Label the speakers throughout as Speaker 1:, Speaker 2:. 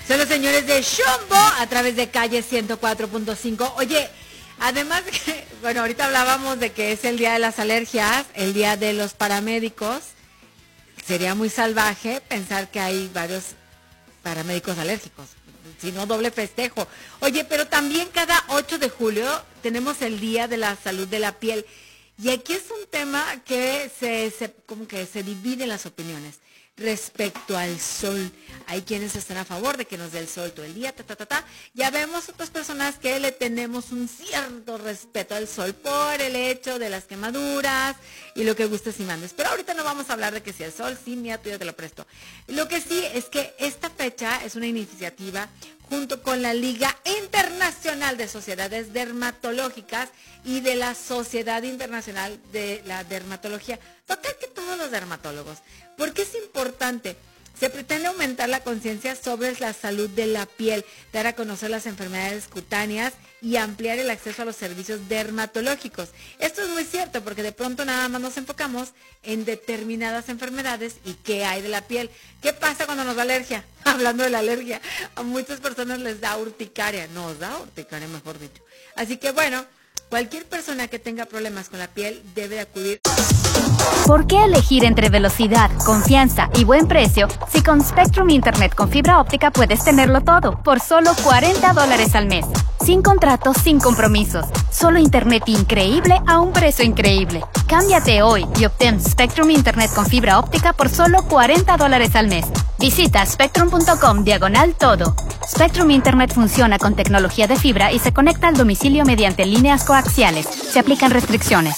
Speaker 1: Son los señores de Shumbo a través de Calle 104.5. Oye, además, bueno, ahorita hablábamos de que es el día de las alergias, el día de los paramédicos. Sería muy salvaje pensar que hay varios paramédicos alérgicos, si no doble festejo. Oye, pero también cada 8 de julio tenemos el Día de la Salud de la Piel. Y aquí es un tema que como que se dividen las opiniones respecto al sol. Hay quienes están a favor de que nos dé el sol todo el día, Ya vemos otras personas que le tenemos un cierto respeto al sol por el hecho de las quemaduras y lo que gustes y mandes. Pero ahorita no vamos a hablar de que si el sol, sí, mira, tú ya te lo presto. Lo que sí es que esta fecha es una iniciativa junto con la Liga Internacional de Sociedades Dermatológicas y de la Sociedad Internacional de la Dermatología. Total que todos los dermatólogos. ¿Por qué es importante? Se pretende aumentar la conciencia sobre la salud de la piel, dar a conocer las enfermedades cutáneas y ampliar el acceso a los servicios dermatológicos. Esto es muy cierto porque de pronto nada más nos enfocamos en determinadas enfermedades y qué hay de la piel. ¿Qué pasa cuando nos da alergia? Hablando de la alergia, a muchas personas les da urticaria, nos da urticaria mejor dicho. Así que bueno, cualquier persona que tenga problemas con la piel debe acudir.
Speaker 2: ¿Por qué elegir entre velocidad, confianza y buen precio si con Spectrum Internet con fibra óptica puedes tenerlo todo por solo $40 al mes? Sin contratos, sin compromisos. Solo internet increíble a un precio increíble. Cámbiate hoy y obtén Spectrum Internet con fibra óptica por solo $40 al mes. Visita spectrum.com/todo. Spectrum Internet funciona con tecnología de fibra y se conecta al domicilio mediante líneas coaxiales. Se aplican restricciones.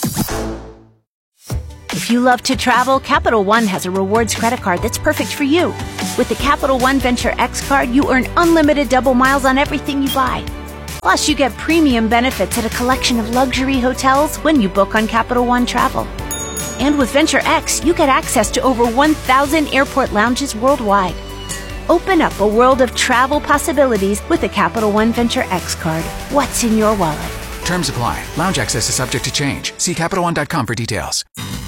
Speaker 3: If you love to travel, Capital One has a rewards credit card that's perfect for you. With the Capital One Venture X card, you earn unlimited double miles on everything you buy. Plus, you get premium benefits at a collection of luxury hotels when you book on Capital One Travel. And with Venture X, you get access to over 1,000 airport lounges worldwide. Open up a world of travel possibilities with the Capital One Venture X card. What's in your wallet?
Speaker 4: Terms apply. Lounge access is subject to change. See CapitalOne.com for details.